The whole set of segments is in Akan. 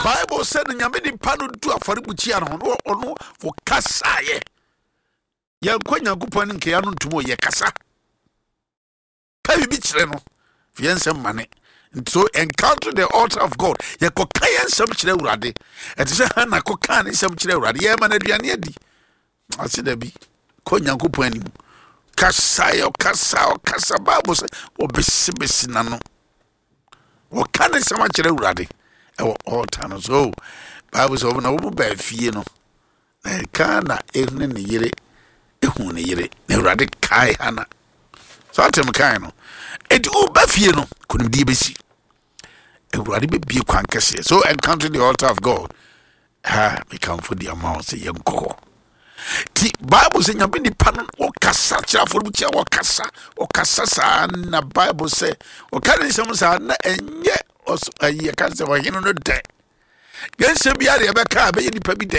Bible said nyame ni pa no du afaribuchi ano ono wo kasa ye yankwa nyankopon nke ya no ntumo ye kasa ka bi kire no fiensem mane. So encounter the altar of God. Ye kokayen sam kire urade. Eti se ha na kokan sam kire urade. Ye ma na aduane adi. Ase da bi ko nyankopon anim. Kasa Bible say obesi na no. O kan sam kire urade. E wo altar no. So Bible say na wo ba fie no. Na kan na ehune ne yire. Ehune ne yire. Na urade kai hana. So atem kai no. Eti o ba fie no kunimdi besi. Everybody be kwan kese. So encounter the altar of God. Me come for the amount say yenko. Ti Bible say nyame ni panon o kasa kira for butia o kasa sa na Bible say o kan nsem sa na enye ye kan say o hino no de. Yen se bia de be ka be nipa bi de.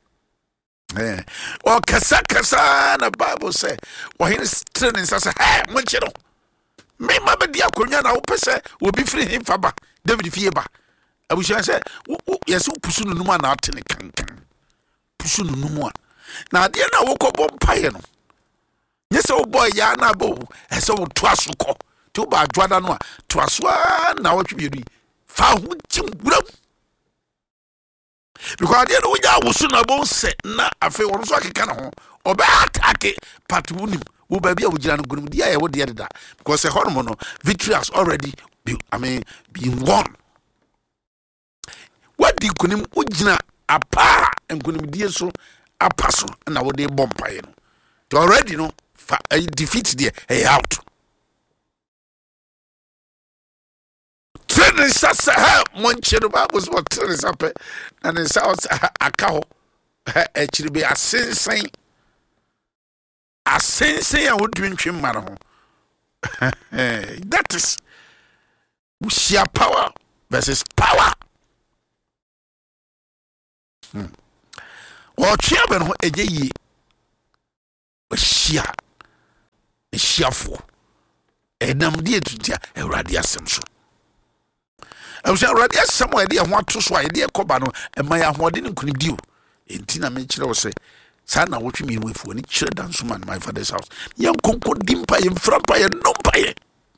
O kasa na Bible say o hino training sa mo nchiro. Me ma be dia konya na wo pese obi free him faba David Fieba abushan say yesu pusu no numa na atene kankan pusu no numa na de na wo ko bompaye no nyese wo boy ya na bo ese wo to asoko to ba adwada no a to aso na wo twebiedu fa ho timguram because de no nya wo so na bo se na afi wo so akeka na ho oba atake patunim wo ba bia wo gira no gunum dia ye wo de da because a hormone no victory has already been won. What di kunim ugina apa enkunim die so apaso na wo de bompaye no to already no defeat there out. Training sasa ha monchero Bible so training sape and in south akaho actually be asensen a wodwin twemma no. That is sheer power versus power. Or chairman who a ye sheer for a num dear to a radia samson. I was already somewhere dear want to sway dear Cobano and my awarding could do. In Tina Mitchell say, Sana, what you mean with when it should dance man my father's house. Young Conco dimpa in front by a no by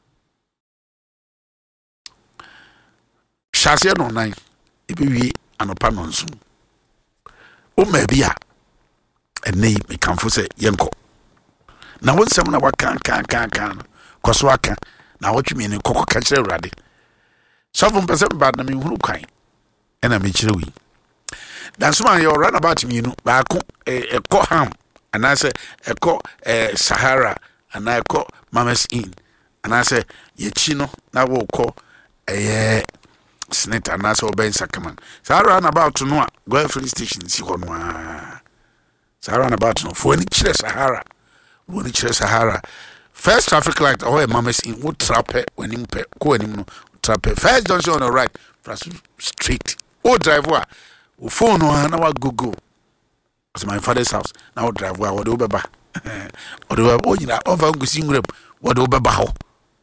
Shazia no nine, if we an opanon soon. O maybe a name me come for say Yanko. Now when someone our can, Coswaka, now what you mean in Coco catch a raddy. 7% bad na me who kind, and I make sure we. That's why you run about me, back a ham, and I say a Sahara, and I call Mama's Inn, and I say ye chino, now will call a snake, and I saw Ben Sackerman. So I ran about to know, go to the station, see one. So I ran about to know for any Sahara, first traffic light, or Mama's Inn would trap it when him go him trap it. First junction on the right, first street, or driver. Phone no na go to my father's house now drive where what obeba or do you know over gusin grab what obeba ho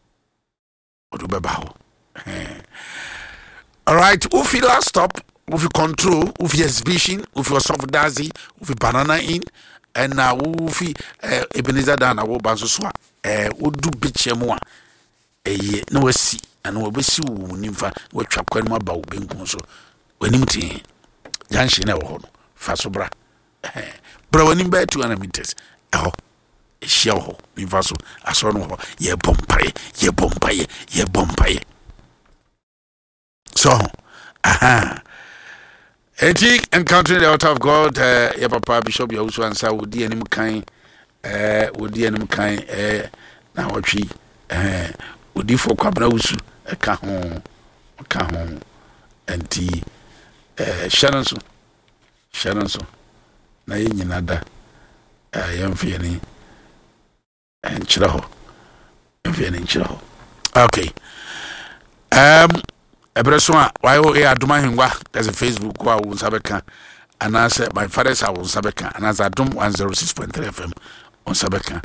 all right if you last stop if you control if you exhibition if you soft daisy if you banana in and now if you Ebenezer dana wo banso so wo du biche mo a na wasi and wo besi wo nimfa wo twa kwan ma ba wo benkun so wanim tin Janshi na wo no faso bra wani ba 200 meters eho ehia ho mi faso aso no ho ye bompaye so eti encountering the altar of God ye papa bishop ya usu ansa wodi anim kan na wotwi wodi fo kwabra usu ka ho enti Sharon so na ye nyina da yamfie ni enchira ho okay ebreso a why o aduma hengwa there's a Facebook wa wo sabeka anase my father's house wo sabeka anase adum 106.3 FM on sabeka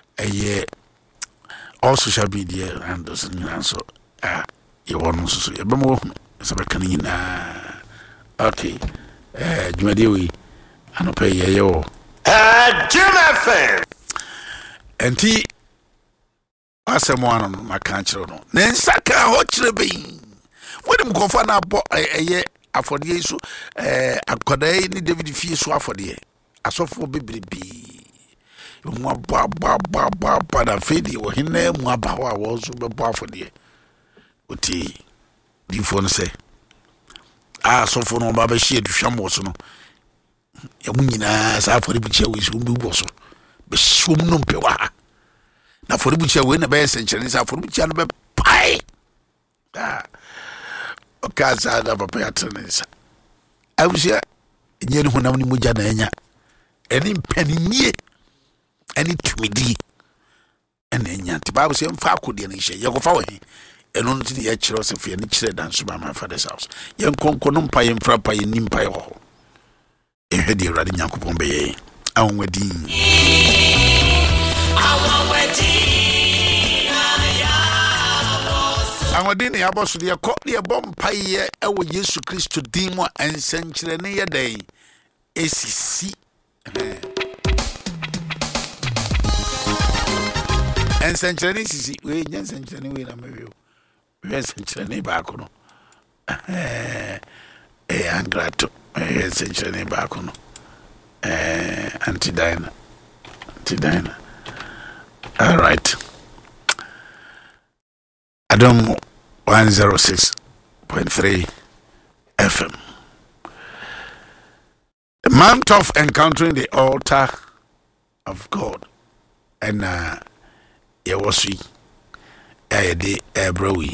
all social media and those so you want so ye bemo sabeka ni na Okay. Dwumadi we anope ye yo. Jim FM. Enti asemo ano maka kire no. Ne nsaka ho kire beyin. Wodi mkofa na abo eye afode so akodai ni David fie so afode. Asofo bebrebe. Mu aba da fedi wo hina mu aba ho a wo so bebo afode. Oti difo no se asofo no ba hie duhwam wo so no. Ya munyina sa afode buchi we so mbi wo so. Be shom no mpewa. Na afode buchi we na be senkyere sa afode buchi no be pai. Okaza da papa ya trenesa. Awusia enye ne honam ni moja na enya. Eni mpanimie. Eni tumidi. Eni enya. Ti Bible say mfa akode na hye. Ye kofa wo he. Eno no ti ye kire se fie ni kire dan so ba my father's house. Ye nkonko no mpa ye mfra pa ye nimpa ye ho. Ehwe di Awurade Nyankopon be ye. Awonwadi. Awodin ya boso de ko de bompa ye ewo Yesu Kristo din mo ensenkyere ne ye dan esisi ensenkyere ne sisi we nyensenkyere ne we na mewe we ensenkyere ne ba ko no angrato ensenkyere ne ba ko no antidina all right. Adam 106.3 FM. The month of encountering the altar of God. And Yawasi Ebrowi.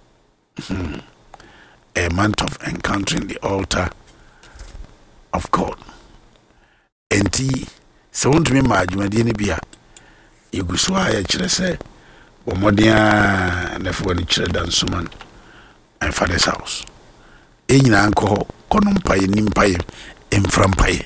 A month of encountering the altar of God. And so won't me majumadi bia. Yuguswa ya chirese. Omodia nefo ni kire dan suman my father's house enyina anko kono mpaye ni mpaye emfra mpaye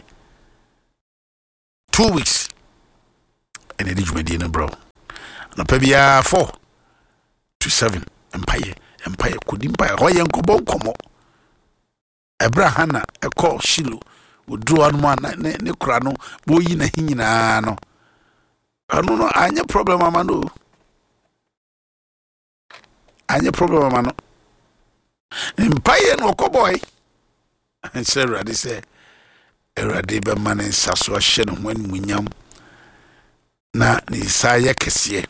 2 weeks ene di dwumadi no bro no pa bia 4 to 7 mpaye kodi mpaye ho ye nkobo nkomo Abraham eko Shilo oduro anu ne kura no boyi na hinyina no anu no anya problem amano anya problem amano mpaye no koboy say Erade say Erade be man nsaso hye no hwan munyam na ni saye kese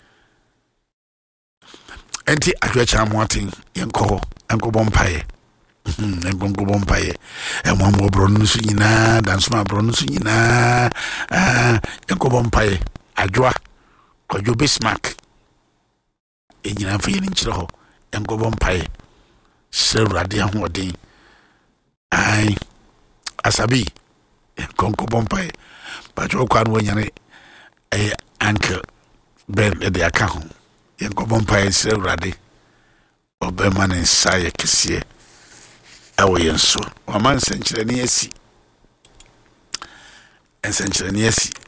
enti adwecha moatin yenko enko bompaye enko bompaye emwambo bro no su nyina dansoma bro no su nyina enko bompaye adwa kodwo Bismarck enyina fa yeni nkyere ho enko bompaye se Erade ahoden ai asabi enko bompaye patro kwa no nyane uncle Ben de aka ho enko bompaye se Erade obema ne saye kese awo yenso waman senkyere ne asi ensenkyere ne asi